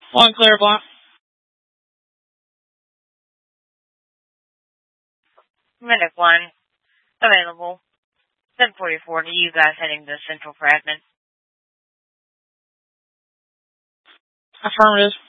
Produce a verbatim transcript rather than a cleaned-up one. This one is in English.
One clear block. Medic one, available. ten forty-four to you guys heading to Central Fragment. Affirmative.